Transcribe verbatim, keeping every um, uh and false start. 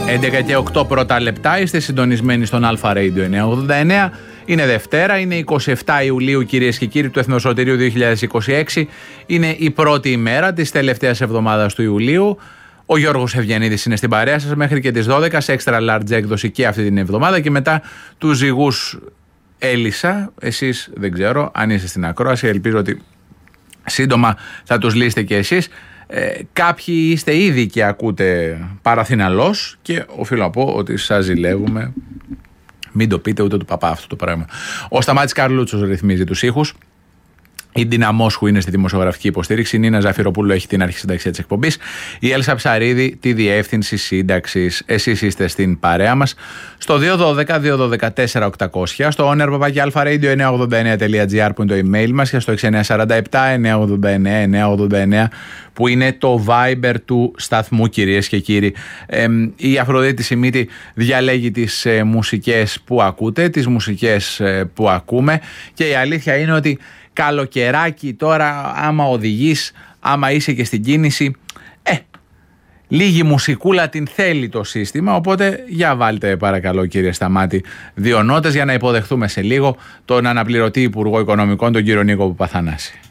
έντεκα και οκτώ πρώτα λεπτά, είστε συντονισμένοι στον Αλφα Radio εννιακόσια ογδόντα εννέα. Είναι Δευτέρα, είναι εικοστή εβδόμη Ιουλίου, κυρίες και κύριοι, του Εθνοσωτηρίου δύο χιλιάδες είκοσι έξι. Είναι η πρώτη ημέρα της τελευταίας εβδομάδας του Ιουλίου. Ο Γιώργος Ευγενίδης είναι στην παρέα σας μέχρι και τις δώδεκα σε extra large έκδοση και αυτή την εβδομάδα, και μετά τους ζυγούς έλυσα. Εσείς δεν ξέρω αν είστε στην ακρόαση, ελπίζω ότι σύντομα θα τους λύσετε και εσείς. Ε, κάποιοι είστε ήδη και ακούτε παραθυναλώς και οφείλω να πω ότι σας ζηλεύουμε. Μην το πείτε ούτε του παπά αυτό το πράγμα. Ο Σταμάτης Καρλούτσος ρυθμίζει τους ήχους. Η Ντίνα Μόσχου είναι στη δημοσιογραφική υποστήριξη. Η Νίνα Ζαφυροπούλου έχει την αρχισυνταξία της εκπομπής. Η Έλσα Ψαρίδη τη διεύθυνση σύνταξης. Εσείς είστε στην παρέα μας στο δύο ένα δύο, δύο ένα τέσσερα οκτακόσια, στο owner παπάκι αλφα radio εννιακόσια ογδόντα εννέα τελεία τζι άρ που είναι το email μας, και στο έξι εννιά τέσσερα επτά εννιακόσια ογδόντα εννέα εννιακόσια ογδόντα εννέα που είναι το Viber του σταθμού, κυρίες και κύριοι. Ε, η Αφροδίτη Σιμίτη διαλέγει τις ε, μουσικές που ακούτε, τις μουσικές ε, που ακούμε, και η αλήθεια είναι ότι καλοκαιράκι τώρα, άμα οδηγείς, άμα είσαι και στην κίνηση, ε, λίγη μουσικούλα την θέλει το σύστημα, οπότε για βάλτε παρακαλώ, κύριε Σταμάτη, δύο νότες για να υποδεχθούμε σε λίγο τον αναπληρωτή Υπουργό Οικονομικών, τον κύριο Νίκο Παπαθανάση.